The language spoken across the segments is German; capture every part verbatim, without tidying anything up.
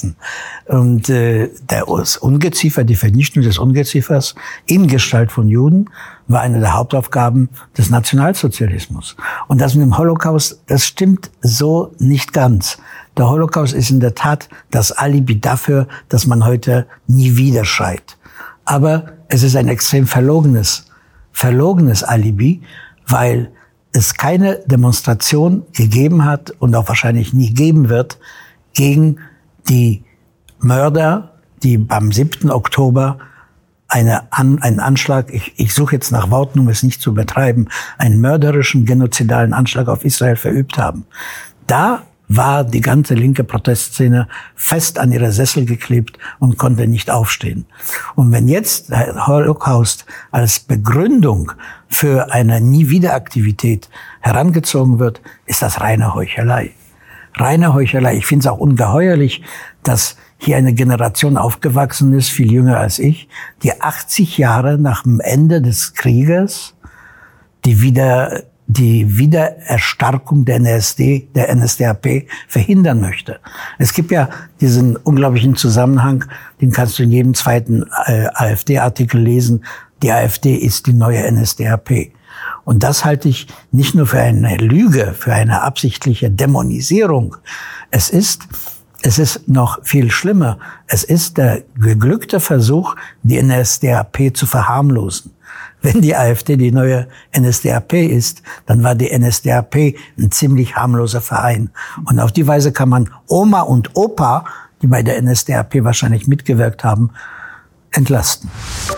lassen. Und äh, das Ungeziefer, die Vernichtung des Ungeziefers in Gestalt von Juden war eine der Hauptaufgaben des Nationalsozialismus. Und das mit dem Holocaust, das stimmt so nicht ganz. Der Holocaust ist in der Tat das Alibi dafür, dass man heute nie wieder schreit. Aber es ist ein extrem verlogenes, verlogenes Alibi, weil es keine Demonstration gegeben hat und auch wahrscheinlich nie geben wird gegen die Mörder, die beim siebten Oktober eine An, einen Anschlag, ich, ich suche jetzt nach Worten, um es nicht zu übertreiben, einen mörderischen, genozidalen Anschlag auf Israel verübt haben. Da war die ganze linke Protestszene fest an ihre Sessel geklebt und konnte nicht aufstehen. Und wenn jetzt der Holocaust als Begründung für eine Nie-Wieder-Aktivität herangezogen wird, ist das reine Heuchelei. Reine Heuchelei. Ich finde es auch ungeheuerlich, dass hier eine Generation aufgewachsen ist, viel jünger als ich, die achtzig Jahre nach dem Ende des Krieges die wieder die Wiedererstarkung der N S D, der N S D A P verhindern möchte. Es gibt ja diesen unglaublichen Zusammenhang, den kannst du in jedem zweiten äh, AfD-Artikel lesen. Die AfD ist die neue N S D A P. Und das halte ich nicht nur für eine Lüge, für eine absichtliche Dämonisierung. Es ist, es ist noch viel schlimmer. Es ist der geglückte Versuch, die N S D A P zu verharmlosen. Wenn die AfD die neue N S D A P ist, dann war die N S D A P ein ziemlich harmloser Verein. Und auf die Weise kann man Oma und Opa, die bei der N S D A P wahrscheinlich mitgewirkt haben, entlasten.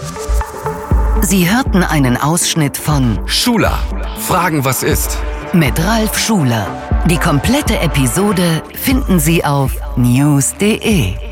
Sie hörten einen Ausschnitt von Schuler. Fragen, was ist? Mit Ralf Schuler. Die komplette Episode finden Sie auf news punkt de.